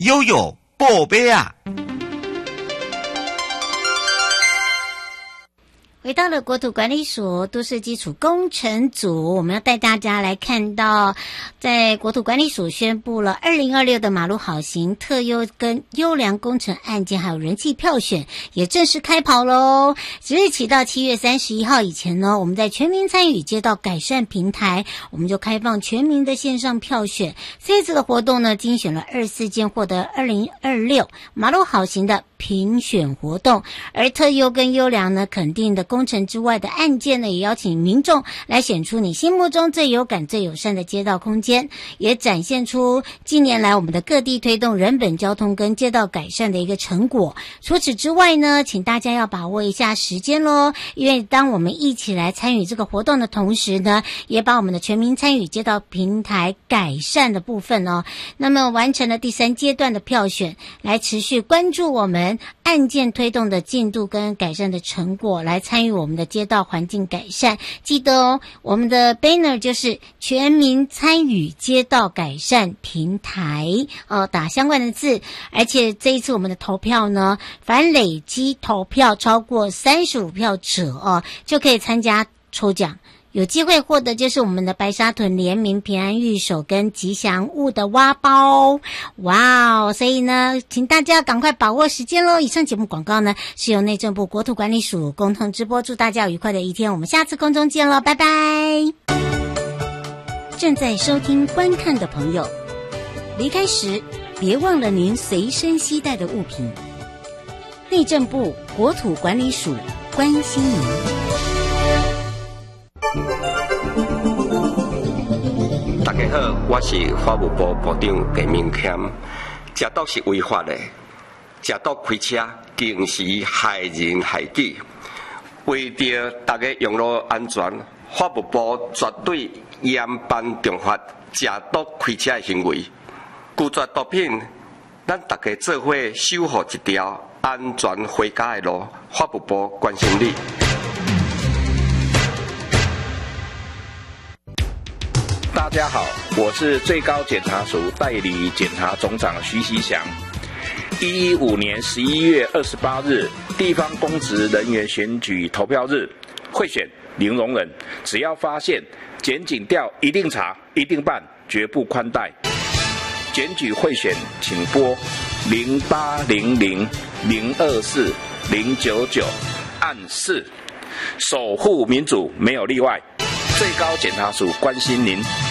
悠悠宝贝啊！ 回到了国土管理署都市基础工程组，我们要带大家来看到，在国土管理署宣布了2026的马路好行特优跟优良工程案件还有人气票选也正式开跑咯。即日起到7月31号以前呢，我们在全民参与街道改善平台，我们就开放全民的线上票选。这一次的活动呢，精选了24件获得2026马路好行的评选活动，而特优跟优良呢肯定的工程之外的案件呢，也邀请民众来选出你心目中最有感最友善的街道空间，也展现出近年来我们的各地推动人本交通跟街道改善的一个成果。除此之外呢，请大家要把握一下时间咯，因为当我们一起来参与这个活动的同时呢，也把我们的全民参与街道平台改善的部分那么完成了第3阶段的票选，来持续关注我们案件推动的进度跟改善的成果，来参与我们的街道环境改善。记得我们的 banner 就是全民参与街道改善平台打相关的字。而且这一次我们的投票呢，凡累积投票超过35票者就可以参加抽奖，有机会获得就是我们的白沙屯联名平安御守跟吉祥物的挖包。哇所以呢，请大家赶快把握时间咯。以上节目广告呢，是由内政部国土管理署共同直播，祝大家有愉快的一天，我们下次空中见咯，拜拜。正在收听观看的朋友，离开时别忘了您随身携带的物品。内政部国土管理署关心您。 大家好，我是法务部部长陈明谦。食毒是违法的，食毒开车更是害人害己。为着大家用路安全，法务部绝对严办重罚食毒开车的行为。拒绝毒品，咱大家做伙守护一条安全回家的路。法务部关心你。 大家好，我是最高检察署代理检察总长徐锡祥。115年11月28日，地方公职人员选举投票日，贿选零容忍，只要发现检警调一定查，一定办，绝不宽待。检举贿选，请拨0800-024-099按4，守护民主没有例外。最高检察署关心您。